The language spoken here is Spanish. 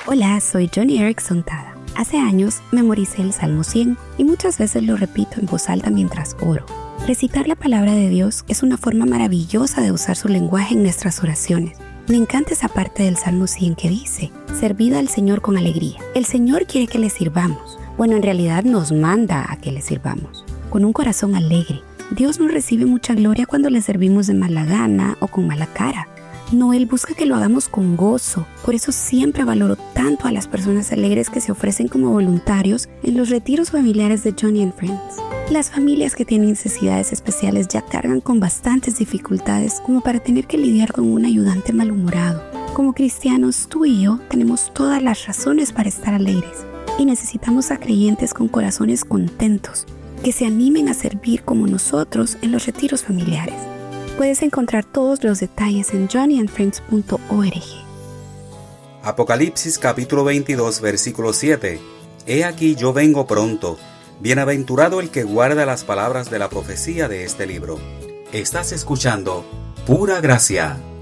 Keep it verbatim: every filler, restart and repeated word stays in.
Hola, soy Joni Eareckson Tada. Hace años memoricé el Salmo cien y muchas veces lo repito en voz alta mientras oro. Recitar la palabra de Dios es una forma maravillosa de usar su lenguaje en nuestras oraciones. Me encanta esa parte del Salmo cien que dice: servid al Señor con alegría. El Señor quiere que le sirvamos. Bueno, en realidad nos manda a que le sirvamos, con un corazón alegre. Dios no recibe mucha gloria cuando le servimos de mala gana o con mala cara. No, Él busca que lo hagamos con gozo. Por eso siempre valoro tanto a las personas alegres que se ofrecen como voluntarios en los retiros familiares de Joni and Friends. Las familias que tienen necesidades especiales ya cargan con bastantes dificultades como para tener que lidiar con un ayudante malhumorado. Como cristianos, tú y yo tenemos todas las razones para estar alegres y necesitamos a creyentes con corazones contentos que se animen a servir como nosotros en los retiros familiares. Puedes encontrar todos los detalles en joni and friends punto org. Apocalipsis capítulo veintidós, versículo siete. He aquí yo vengo pronto. Bienaventurado el que guarda las palabras de la profecía de este libro. Estás escuchando Pura Gracia.